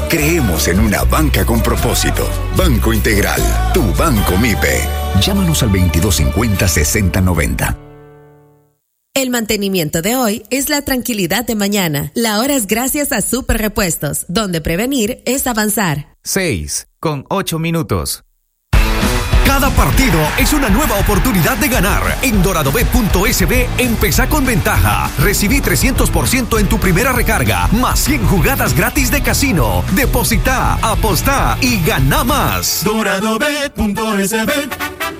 Creemos en una banca con propósito. Banco Integral, tu banco MIPE. Llámanos al 2250-6090. El mantenimiento de hoy es la tranquilidad de mañana. La hora es gracias a Super Repuestos, donde prevenir es avanzar. 6:08. Cada partido es una nueva oportunidad de ganar. En doradobet.sb empezá con ventaja. Recibí 300% en tu primera recarga, más 100 jugadas gratis de casino. Depositá, apostá y ganá más. Doradobet.sb.